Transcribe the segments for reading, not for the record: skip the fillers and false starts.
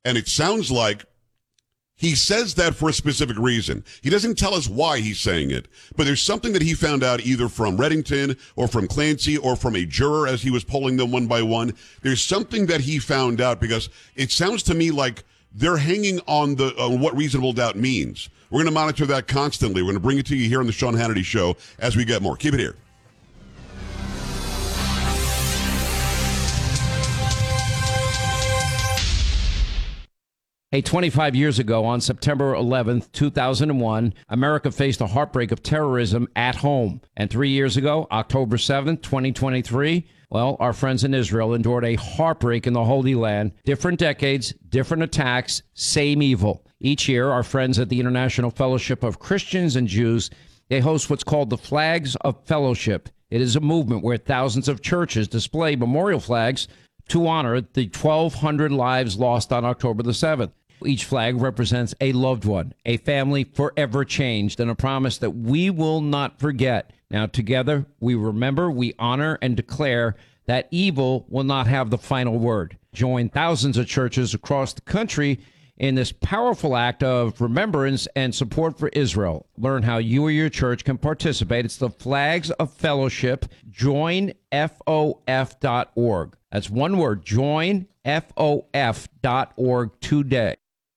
And it sounds like he says that for a specific reason. He doesn't tell us why he's saying it, but there's something that he found out either from Reddington or from Clancy or from a juror as he was polling them one by one. There's something that he found out because it sounds to me like they're hanging on what reasonable doubt means. We're going to monitor that constantly. We're going to bring it to you here on the Sean Hannity Show as we get more. Keep it here. Hey, 25 years ago, on September 11th, 2001, America faced a heartbreak of terrorism at home. And 3 years ago, October 7th, 2023, well, our friends in Israel endured a heartbreak in the Holy Land. Different decades, different attacks, same evil. Each year, our friends at the International Fellowship of Christians and Jews, they host what's called the Flags of Fellowship. It is a movement where thousands of churches display memorial flags to honor the 1,200 lives lost on October the 7th. Each flag represents a loved one, a family forever changed, and a promise that we will not forget. Now, together, we remember, we honor, and declare that evil will not have the final word. Join thousands of churches across the country in this powerful act of remembrance and support for Israel. Learn how you or your church can participate. It's the Flags of Fellowship. JoinFOF.org. That's one word, JoinFOF.org today.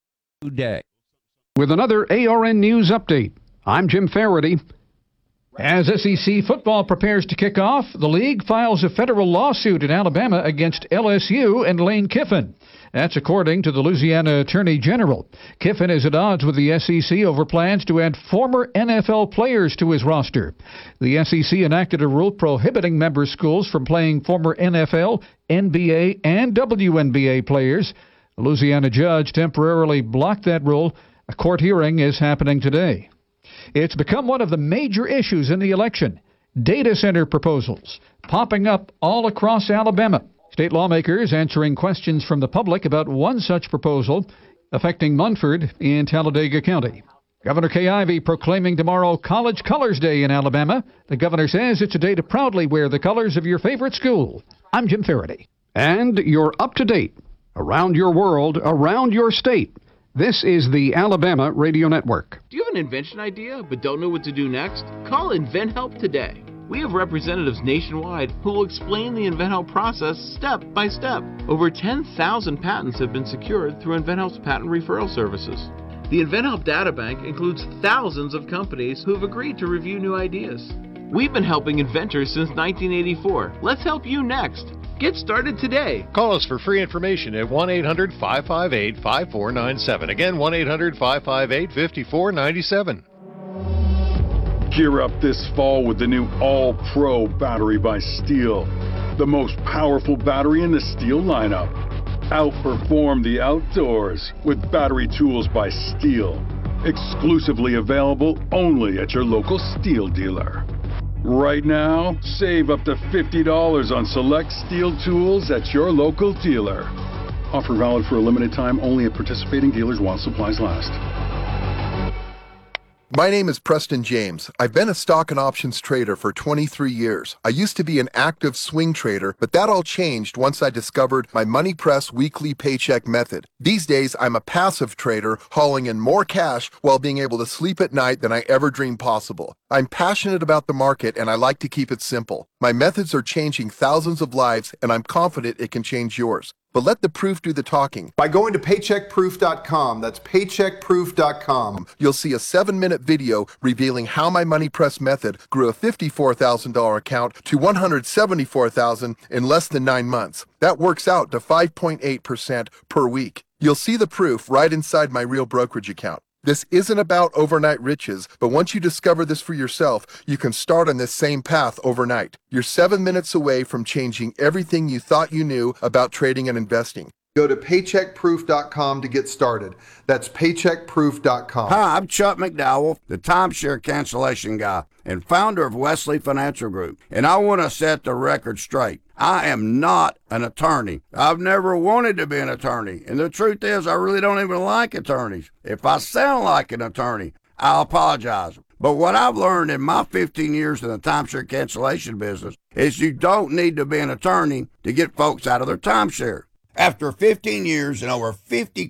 With another ARN News Update, I'm Jim Faraday. As SEC football prepares to kick off, the league files a federal lawsuit in Alabama against LSU and Lane Kiffin. That's according to the Louisiana Attorney General. Kiffin is at odds with the SEC over plans to add former NFL players to his roster. The SEC enacted a rule prohibiting member schools from playing former NFL, NBA, and WNBA players. A Louisiana judge temporarily blocked that rule. A court hearing is happening today. It's become one of the major issues in the election. Data center proposals popping up all across Alabama. State lawmakers answering questions from the public about one such proposal affecting Munford in Talladega County. Governor Kay Ivey proclaiming tomorrow College Colors Day in Alabama. The governor says it's a day to proudly wear the colors of your favorite school. I'm Jim Faraday. And you're up to date. Around your world, around your state. This is the Alabama Radio Network. Do you have an invention idea but don't know what to do next? Call InventHelp today. We have representatives nationwide who will explain the InventHelp process step by step. Over 10,000 patents have been secured through InventHelp's patent referral services. The InventHelp data bank includes thousands of companies who have agreed to review new ideas. We've been helping inventors since 1984. Let's help you next. Get started today. Call us for free information at 1-800-558-5497. Again, 1-800-558-5497. Gear up this fall with the new All-Pro battery by Steel. The most powerful battery in the Steel lineup. Outperform the outdoors with battery tools by Steel. Exclusively available only at your local Steel dealer. Right now, save up to $50 on select Steel tools at your local dealer. Offer valid for a limited time only at participating dealers while supplies last. My name is Preston James. I've been a stock and options trader for 23 years. I used to be an active swing trader, but that all changed once I discovered my Money Press weekly paycheck method. These days, I'm a passive trader hauling in more cash while being able to sleep at night than I ever dreamed possible. I'm passionate about the market and I like to keep it simple. My methods are changing thousands of lives and I'm confident it can change yours. But let the proof do the talking. By going to paycheckproof.com, that's paycheckproof.com, you'll see a 7-minute video revealing how my Money Press method grew a $54,000 account to $174,000 in less than 9 months. That works out to 5.8% per week. You'll see the proof right inside my real brokerage account. This isn't about overnight riches, but once you discover this for yourself, you can start on this same path overnight. You're 7 minutes away from changing everything you thought you knew about trading and investing. Go to paycheckproof.com to get started. That's paycheckproof.com. Hi, I'm Chuck McDowell, the timeshare cancellation guy and founder of Wesley Financial Group. And I want to set the record straight. I am not an attorney. I've never wanted to be an attorney. And the truth is, I really don't even like attorneys. If I sound like an attorney, I'll apologize. But what I've learned in my 15 years in the timeshare cancellation business is you don't need to be an attorney to get folks out of their timeshare. After 15 years and over 50